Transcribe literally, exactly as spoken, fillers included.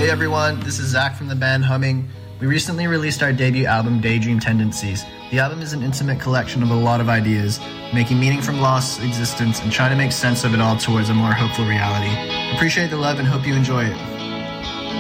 Hey everyone, this is Zach from the band Humming. We recently released our debut album, Daydream Tendencies. The album is an intimate collection of a lot of ideas, making meaning from lost existence and trying to make sense of it all towards a more hopeful reality. Appreciate the love and hope you enjoy it.